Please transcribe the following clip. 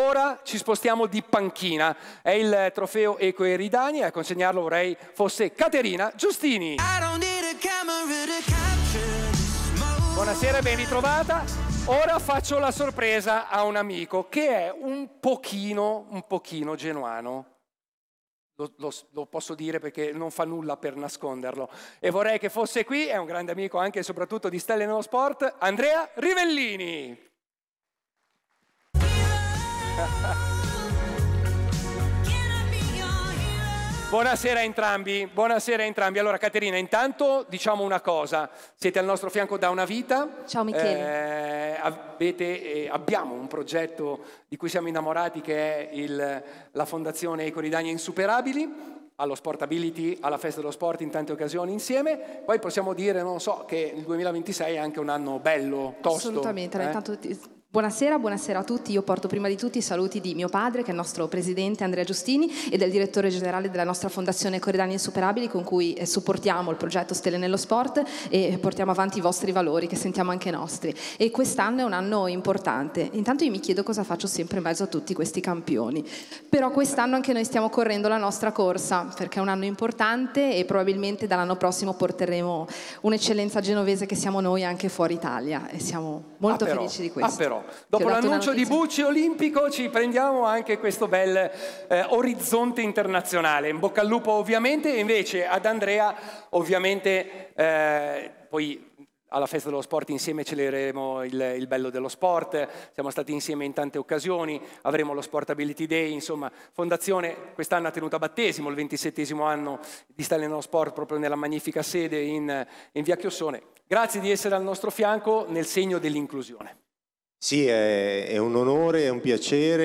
ora ci spostiamo di panchina. È il trofeo Eco Eridani e a consegnarlo vorrei fosse Caterina Giustini. Buonasera e ben ritrovata. Ora faccio la sorpresa a un amico che è un pochino genuano. Lo posso dire perché non fa nulla per nasconderlo. E vorrei che fosse qui, è un grande amico anche e soprattutto di Stelle nello Sport, Andrea Rivellini. Buonasera a entrambi, buonasera a entrambi. Allora Caterina, intanto diciamo una cosa, siete al nostro fianco da una vita. Ciao Michele. Abbiamo un progetto di cui siamo innamorati che è la Fondazione Eco Eridani Insuperabili, allo Sportability, alla Festa dello Sport in tante occasioni insieme. Poi possiamo dire, non so, che il 2026 è anche un anno bello, tosto. Assolutamente, intanto buonasera a tutti. Io porto prima di tutti i saluti di mio padre, che è il nostro presidente Andrea Giustini, e del direttore generale della nostra Fondazione Eco Eridani Insuperabili, con cui supportiamo il progetto Stelle nello Sport e portiamo avanti i vostri valori, che sentiamo anche nostri. E quest'anno è un anno importante. Intanto io mi chiedo cosa faccio sempre in mezzo a tutti questi campioni. Però quest'anno anche noi stiamo correndo la nostra corsa, perché è un anno importante e probabilmente dall'anno prossimo porteremo un'eccellenza genovese che siamo noi anche fuori Italia, e siamo molto felici di questo. Dopo l'annuncio di Bucci olimpico ci prendiamo anche questo bel orizzonte internazionale. In bocca al lupo ovviamente, e invece ad Andrea ovviamente poi alla Festa dello Sport insieme celebreremo il bello dello sport, siamo stati insieme in tante occasioni, avremo lo Sportability Day, insomma Fondazione quest'anno ha tenuto a battesimo il 27° anno di Stelle nello Sport proprio nella magnifica sede in via Chiossone. Grazie di essere al nostro fianco nel segno dell'inclusione. Sì, è un onore, è un piacere.